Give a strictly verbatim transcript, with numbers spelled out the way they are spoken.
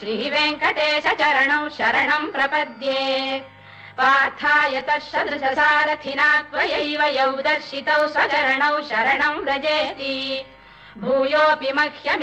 श्रीवेङ्कटेश चरणौ शरणं प्रपद्ये पार्थाय तत्सदृशसारथिना त्वयैव यौ दर्शितौ स्वचरणौ शरणं व्रजेति भूयोऽपि मह्यमि